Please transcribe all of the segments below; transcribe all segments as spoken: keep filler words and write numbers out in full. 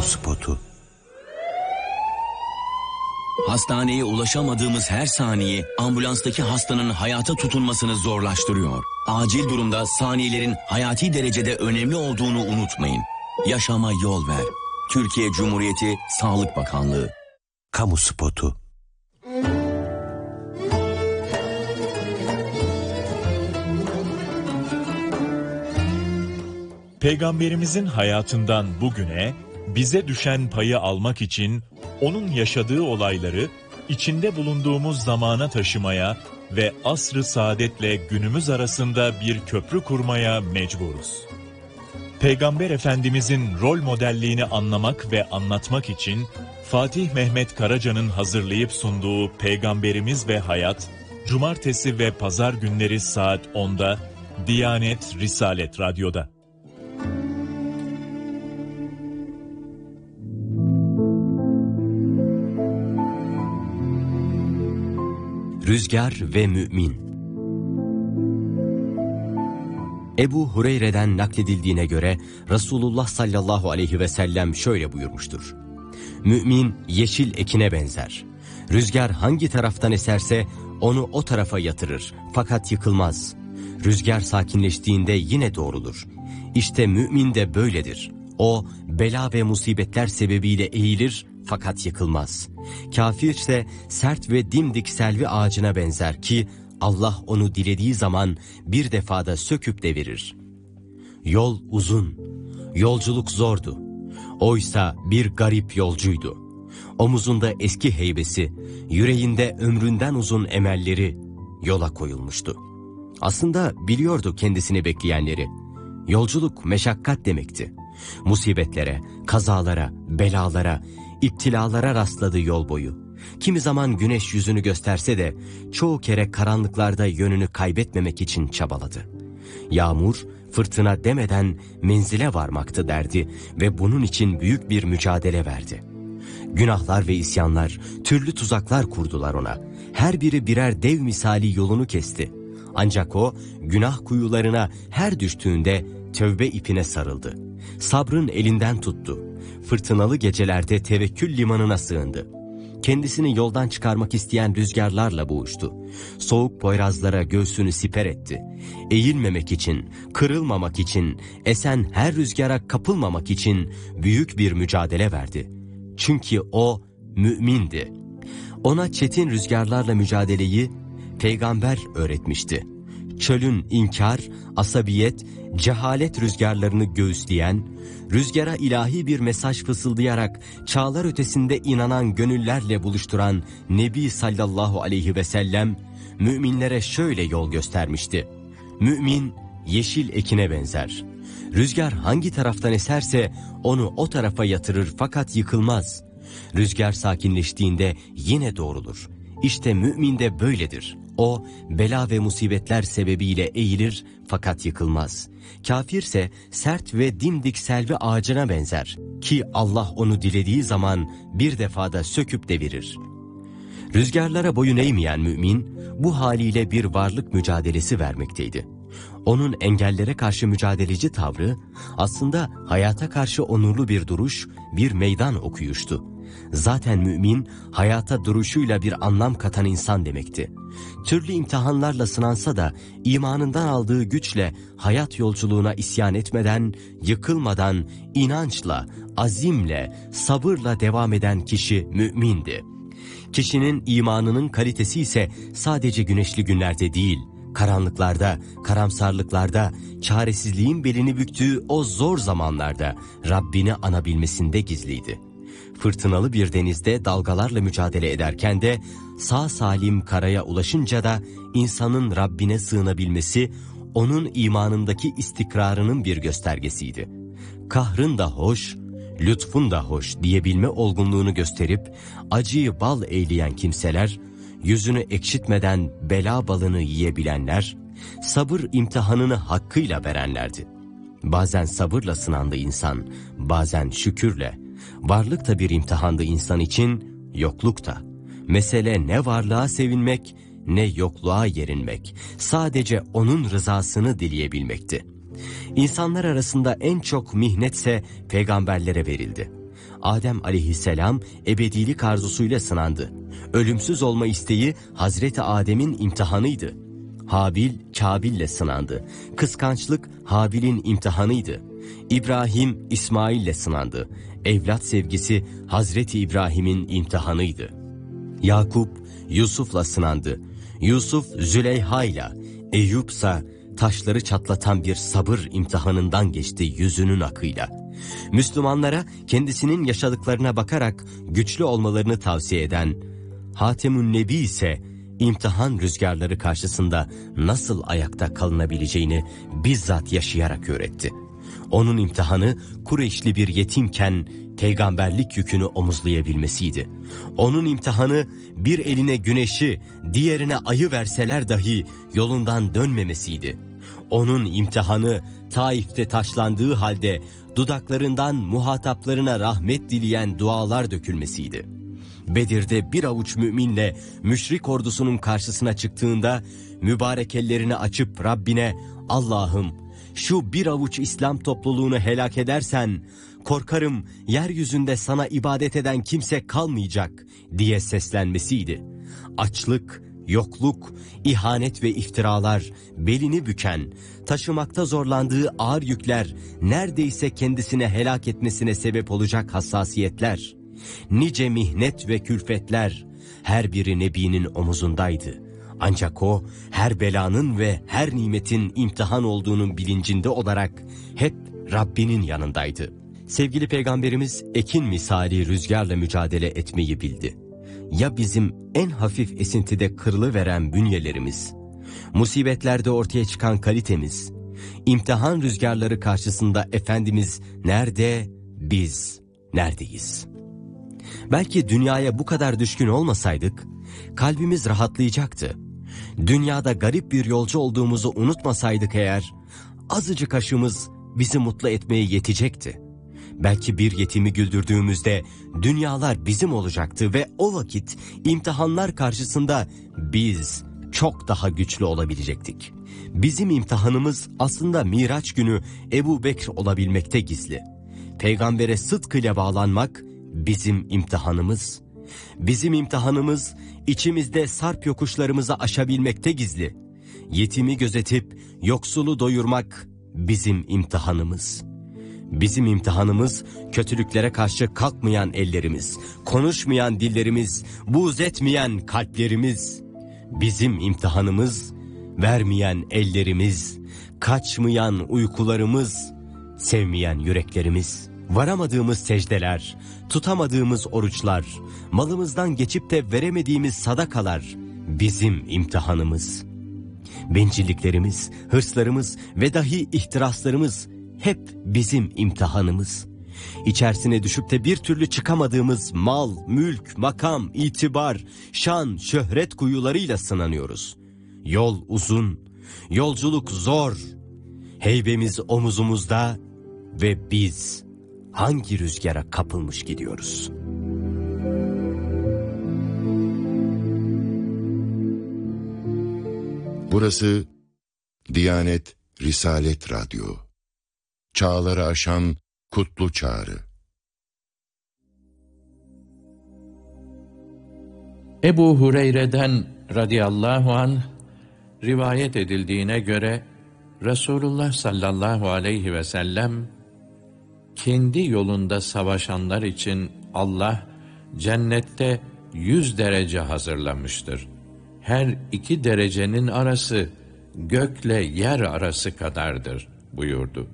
spotu. Hastaneye ulaşamadığımız her saniye ambulanstaki hastanın hayata tutunmasını zorlaştırıyor. Acil durumda saniyelerin hayati derecede önemli olduğunu unutmayın. Yaşama yol ver. Türkiye Cumhuriyeti Sağlık Bakanlığı. Kamu spotu. Peygamberimizin hayatından bugüne bize düşen payı almak için onun yaşadığı olayları içinde bulunduğumuz zamana taşımaya ve asr-ı saadetle günümüz arasında bir köprü kurmaya mecburuz. Peygamber Efendimizin rol modelliğini anlamak ve anlatmak için Fatih Mehmet Karaca'nın hazırlayıp sunduğu Peygamberimiz ve Hayat, Cumartesi ve Pazar günleri saat onda Diyanet Risalet Radyo'da. Rüzgar ve Mümin. Ebu Hureyre'den nakledildiğine göre Resulullah sallallahu aleyhi ve sellem şöyle buyurmuştur. Mümin yeşil ekine benzer. Rüzgar hangi taraftan eserse onu o tarafa yatırır fakat yıkılmaz. Rüzgar sakinleştiğinde yine doğrulur. İşte mümin de böyledir. O bela ve musibetler sebebiyle eğilir fakat yıkılmaz. Kafir ise sert ve dimdik selvi ağacına benzer ki Allah onu dilediği zaman bir defada söküp devirir. Yol uzun, yolculuk zordu. Oysa bir garip yolcuydu. Omuzunda eski heybesi, yüreğinde ömründen uzun emelleri yola koyulmuştu. Aslında biliyordu kendisini bekleyenleri. Yolculuk meşakkat demekti. Musibetlere, kazalara, belalara, İptilalara rastladı yol boyu. Kimi zaman güneş yüzünü gösterse de çoğu kere karanlıklarda yönünü kaybetmemek için çabaladı. Yağmur, fırtına demeden menzile varmaktı derdi ve bunun için büyük bir mücadele verdi. Günahlar ve isyanlar, türlü tuzaklar kurdular ona. Her biri birer dev misali yolunu kesti. Ancak o günah kuyularına her düştüğünde tövbe ipine sarıldı. Sabrın elinden tuttu. Fırtınalı gecelerde tevekkül limanına sığındı. Kendisini yoldan çıkarmak isteyen rüzgarlarla boğuştu. Soğuk poyrazlara göğsünü siper etti. Eğilmemek için, kırılmamak için, esen her rüzgara kapılmamak için büyük bir mücadele verdi. Çünkü o mümindi. Ona çetin rüzgarlarla mücadeleyi peygamber öğretmişti. Çölün inkar, asabiyet, cehalet rüzgarlarını göğüsleyen, rüzgara ilahi bir mesaj fısıldayarak çağlar ötesinde inanan gönüllerle buluşturan Nebi sallallahu aleyhi ve sellem, müminlere şöyle yol göstermişti. Mümin yeşil ekine benzer. Rüzgar hangi taraftan eserse onu o tarafa yatırır fakat yıkılmaz. Rüzgar sakinleştiğinde yine doğrulur. İşte mümin de böyledir. O bela ve musibetler sebebiyle eğilir fakat yıkılmaz. Kafirse sert ve dimdik selvi ağacına benzer ki Allah onu dilediği zaman bir defada söküp devirir. Rüzgarlara boyun eğmeyen mümin bu haliyle bir varlık mücadelesi vermekteydi. Onun engellere karşı mücadeleci tavrı aslında hayata karşı onurlu bir duruş, bir meydan okuyuştu. Zaten mümin hayata duruşuyla bir anlam katan insan demekti. Türlü imtihanlarla sınansa da imanından aldığı güçle hayat yolculuğuna isyan etmeden, yıkılmadan, inançla, azimle, sabırla devam eden kişi mümindi. Kişinin imanının kalitesi ise sadece güneşli günlerde değil, karanlıklarda, karamsarlıklarda, çaresizliğin belini büktüğü o zor zamanlarda Rabbini anabilmesinde gizliydi. Fırtınalı bir denizde dalgalarla mücadele ederken de sağ salim karaya ulaşınca da insanın Rabbine sığınabilmesi onun imanındaki istikrarının bir göstergesiydi. Kahrın da hoş, lütfun da hoş diyebilme olgunluğunu gösterip acıyı bal eyleyen kimseler, yüzünü ekşitmeden bela balını yiyebilenler, sabır imtihanını hakkıyla verenlerdi. Bazen sabırla sınandı insan, bazen şükürle. Varlık da bir imtihandı insan için, yokluk da. Mesele ne varlığa sevinmek, ne yokluğa yerinmek. Sadece onun rızasını dileyebilmekti. İnsanlar arasında en çok mihnetse peygamberlere verildi. Adem aleyhisselam ebedilik arzusuyla sınandı. Ölümsüz olma isteği Hazreti Adem'in imtihanıydı. Habil, Kabil'le sınandı. Kıskançlık Habil'in imtihanıydı. İbrahim, İsmail'le sınandı. Evlat sevgisi Hazreti İbrahim'in imtihanıydı. Yakup, Yusuf'la sınandı. Yusuf, Züleyha'yla. Eyüp'sa taşları çatlatan bir sabır imtihanından geçti yüzünün akıyla. Müslümanlara kendisinin yaşadıklarına bakarak güçlü olmalarını tavsiye eden Hatemün Nebi ise imtihan rüzgarları karşısında nasıl ayakta kalınabileceğini bizzat yaşayarak öğretti. Onun imtihanı Kureyşli bir yetimken peygamberlik yükünü omuzlayabilmesiydi. Onun imtihanı bir eline güneşi, diğerine ayı verseler dahi yolundan dönmemesiydi. Onun imtihanı Taif'te taşlandığı halde dudaklarından muhataplarına rahmet dileyen dualar dökülmesiydi. Bedir'de bir avuç müminle müşrik ordusunun karşısına çıktığında mübarek ellerini açıp Rabbine "Allah'ım, şu bir avuç İslam topluluğunu helak edersen korkarım yeryüzünde sana ibadet eden kimse kalmayacak" diye seslenmesiydi. Açlık, yokluk, ihanet ve iftiralar, belini büken, taşımakta zorlandığı ağır yükler, neredeyse kendisine helak etmesine sebep olacak hassasiyetler, nice mihnet ve külfetler her biri Nebi'nin omuzundaydı. Ancak o her belanın ve her nimetin imtihan olduğunun bilincinde olarak hep Rabbinin yanındaydı. Sevgili Peygamberimiz ekin misali rüzgarla mücadele etmeyi bildi. Ya bizim en hafif esintide kırılıveren bünyelerimiz, musibetlerde ortaya çıkan kalitemiz, imtihan rüzgarları karşısında Efendimiz nerede, biz neredeyiz? Belki dünyaya bu kadar düşkün olmasaydık, kalbimiz rahatlayacaktı. Dünyada garip bir yolcu olduğumuzu unutmasaydık eğer, azıcık aşımız bizi mutlu etmeye yetecekti. Belki bir yetimi güldürdüğümüzde dünyalar bizim olacaktı ve o vakit imtihanlar karşısında biz çok daha güçlü olabilecektik. Bizim imtihanımız aslında Miraç günü Ebu Bekr olabilmekte gizli. Peygambere sıdkıyla bağlanmak bizim imtihanımız. Bizim imtihanımız içimizde sarp yokuşlarımızı aşabilmekte gizli. Yetimi gözetip yoksulu doyurmak bizim imtihanımız. Bizim imtihanımız kötülüklere karşı kalkmayan ellerimiz, konuşmayan dillerimiz, buğz etmeyen kalplerimiz. Bizim imtihanımız vermeyen ellerimiz, kaçmayan uykularımız, sevmeyen yüreklerimiz. Varamadığımız secdeler, tutamadığımız oruçlar, malımızdan geçip de veremediğimiz sadakalar bizim imtihanımız. Bencilliklerimiz, hırslarımız ve dahi ihtiraslarımız hep bizim imtihanımız. İçerisine düşüp de bir türlü çıkamadığımız mal, mülk, makam, itibar, şan, şöhret kuyularıyla sınanıyoruz. Yol uzun, yolculuk zor. Heybemiz omuzumuzda ve biz hangi rüzgara kapılmış gidiyoruz? Burası Diyanet Risalet Radyo. Çağları aşan kutlu çağrı. Ebu Hureyre'den radıyallahu anh rivayet edildiğine göre Resulullah sallallahu aleyhi ve sellem kendi yolunda savaşanlar için Allah cennette yüz derece hazırlamıştır. Her iki derecenin arası gökle yer arası kadardır buyurdu.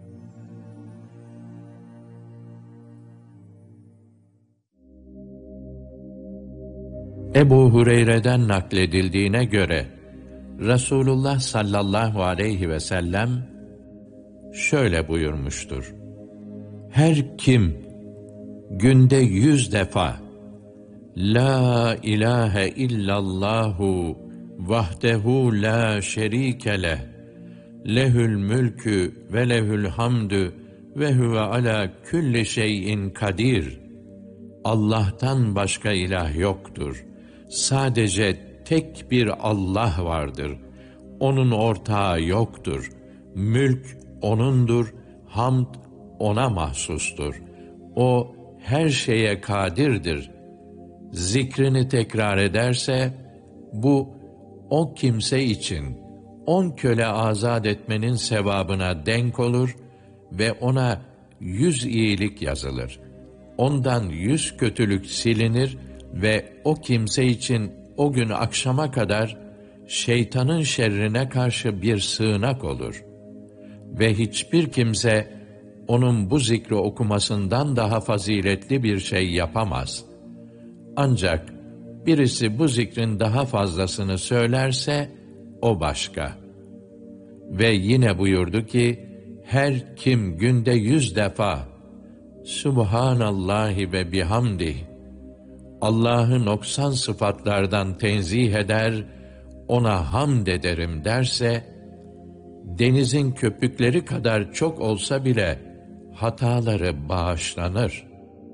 Ebu Hureyre'den nakledildiğine göre Resulullah sallallahu aleyhi ve sellem şöyle buyurmuştur: her kim günde yüz defa La ilahe illallahu vahdehu la şerike leh lehül mülkü ve lehül hamdü ve huve ala külli şeyin kadir, Allah'tan başka ilah yoktur, sadece tek bir Allah vardır, onun ortağı yoktur, mülk O'nundur, hamd O'na mahsustur, O her şeye kadirdir zikrini tekrar ederse, bu o kimse için on köle azat etmenin sevabına denk olur ve ona yüz iyilik yazılır. Ondan yüz kötülük silinir ve o kimse için o gün akşama kadar şeytanın şerrine karşı bir sığınak olur. Ve hiçbir kimse onun bu zikri okumasından daha faziletli bir şey yapamaz. Ancak birisi bu zikrin daha fazlasını söylerse o başka. Ve yine buyurdu ki, her kim günde yüz defa Subhanallahi ve bihamdih, Allah'ı noksan sıfatlardan tenzih eder, ona hamd ederim derse, denizin köpükleri kadar çok olsa bile hataları bağışlanır.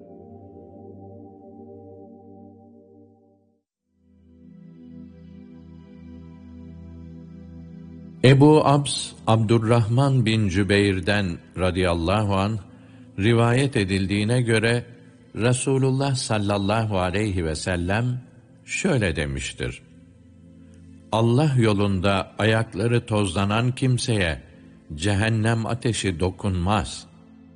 Ebu Abs, Abdurrahman bin Cübeyr'den radıyallahu anh, rivayet edildiğine göre, Resulullah sallallahu aleyhi ve sellem şöyle demiştir: Allah yolunda ayakları tozlanan kimseye cehennem ateşi dokunmaz.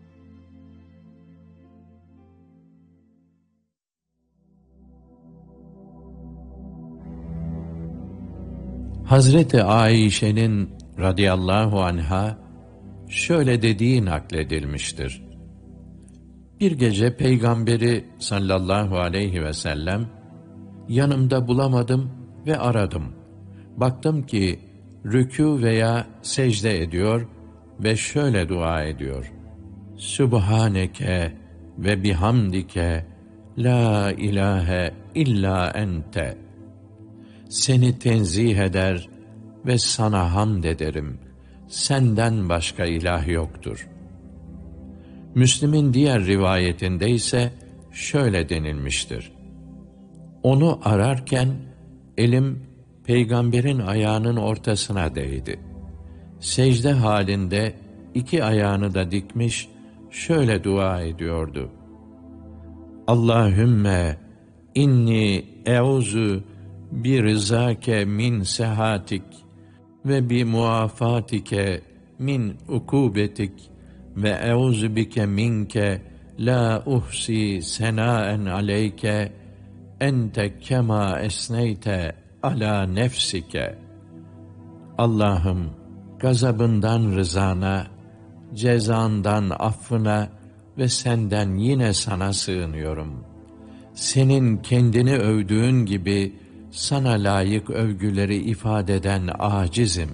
Hazreti Ayşe'nin radıyallahu anha şöyle dediği nakledilmiştir: Bir gece Peygamberi sallallahu aleyhi ve sellem yanımda bulamadım ve aradım. Baktım ki rükû veya secde ediyor ve şöyle dua ediyor: Sübhaneke ve bihamdike la ilahe illa ente. Seni tenzih eder ve sana hamd ederim. Senden başka ilah yoktur. Müslim'in diğer rivayetinde ise şöyle denilmiştir: Onu ararken elim Peygamberin ayağının ortasına değdi. Secde halinde iki ayağını da dikmiş, şöyle dua ediyordu: Allahümme inni euzu bi rızake min sehatik ve bi muafatike min ukubetik ve euzu bike minke la uhsi senaen aleyke ente kema esneyte ala nefsike. Allah'ım, gazabından rızana, cezandan affına ve senden yine sana sığınıyorum. Senin kendini övdüğün gibi sana layık övgüleri ifade eden acizim.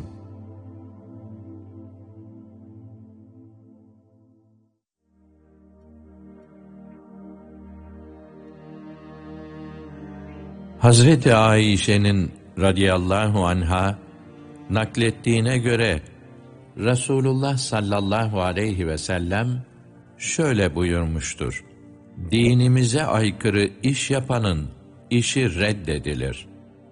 Hazreti Ayşe'nin radıyallahu anha naklettiğine göre Resulullah sallallahu aleyhi ve sellem şöyle buyurmuştur: Dinimize aykırı iş yapanın işi reddedilir.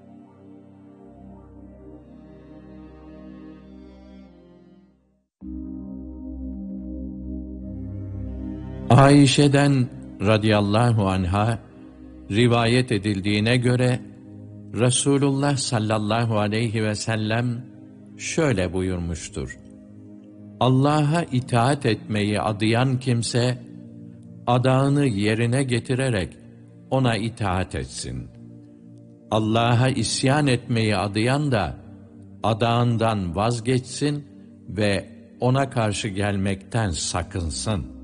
Ayşe'den radıyallahu anha rivayet edildiğine göre Resulullah sallallahu aleyhi ve sellem şöyle buyurmuştur: Allah'a itaat etmeyi adayan kimse adağını yerine getirerek ona itaat etsin. Allah'a isyan etmeyi adayan da adağından vazgeçsin ve ona karşı gelmekten sakınsın.